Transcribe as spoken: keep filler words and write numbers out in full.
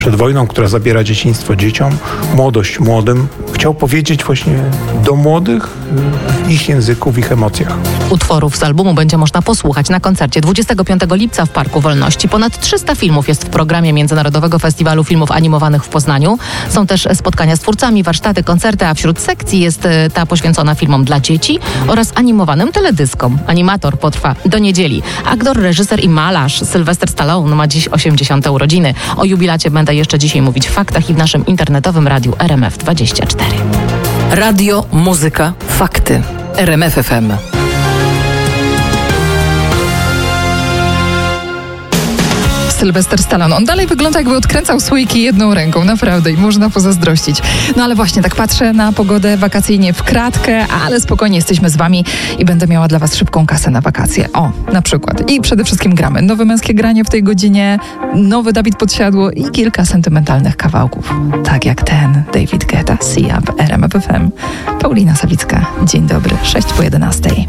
przed wojną, która zabiera dzieciństwo dzieciom, młodość młodym. Chciał powiedzieć właśnie do młodych w ich języku, w ich emocjach. Utworów z albumu będzie można posłuchać na koncercie dwudziestego piątego lipca w Parku Wolności. Ponad trzysta filmów jest w programie Międzynarodowego Festiwalu Filmów Animowanych w Poznaniu. Są też spotkania z twórcami, warsztaty, koncerty, a wśród sekcji jest ta poświęcona filmom dla dzieci oraz animowanym teledyskom. Animator potrwa do niedzieli. Aktor, reżyser i malarz Sylwester Stallone ma dziś osiemdziesiąte urodziny. O jubilacie będę jeszcze dzisiaj mówić w faktach i w naszym internetowym radiu R M F dwadzieścia cztery. Radio, muzyka, fakty. R M F F M. Sylwester Stallone. On dalej wygląda, jakby odkręcał słoiki jedną ręką, naprawdę, i można pozazdrościć. No ale właśnie, tak patrzę na pogodę wakacyjnie w kratkę, ale spokojnie, jesteśmy z wami i będę miała dla was szybką kasę na wakacje. O, na przykład. I przede wszystkim gramy nowe męskie granie w tej godzinie, nowy Dawid Podsiadło i kilka sentymentalnych kawałków. Tak jak ten David Guetta, See Up, R M F F M. Paulina Sawicka. Dzień dobry, sześć po jedenastej.